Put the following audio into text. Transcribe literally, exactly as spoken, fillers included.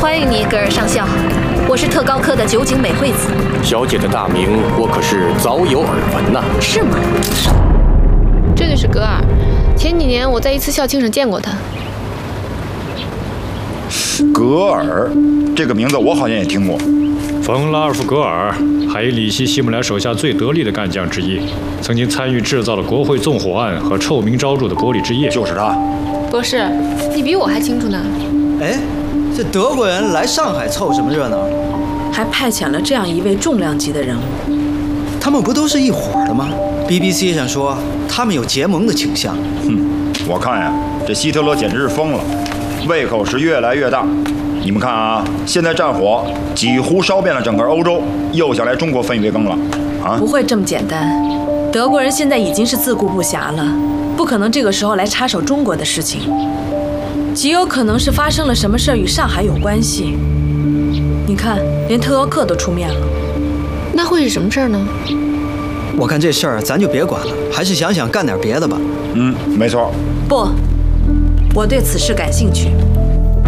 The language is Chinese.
欢迎你，格尔上校。我是特高科的酒井美惠子。 小姐的大名我可是早有耳闻呐。 是吗？ 这就是格尔。前几年我在一次校庆上见过他。 格尔，这个名字我好像也听过。 冯拉尔夫·格尔，海伊里希·希姆莱手下最得力的干将之一，曾经参与制造了国会纵火案和臭名昭著的玻璃之夜。 就是他。 博士，你比我还清楚呢。 哎，这德国人来上海凑什么热闹？ 还派遣了这样一位重量级的人物。 他们不都是一伙的吗 ？B B C 上说他们有结盟的倾向。 哼，我看呀，这希特勒简直是疯了，胃口是越来越大。你们看啊，现在战火几乎烧遍了整个欧洲，又想来中国分一杯羹了啊！ 不会这么简单，德国人现在已经是自顾不暇了，不可能这个时候来插手中国的事情，极有可能是发生了什么事儿与上海有关系。你看，连特高克都出面了， 那会是什么事儿呢？ 我看这事儿咱就别管了，还是想想干点别的吧。 嗯，没错。 不，我对此事感兴趣。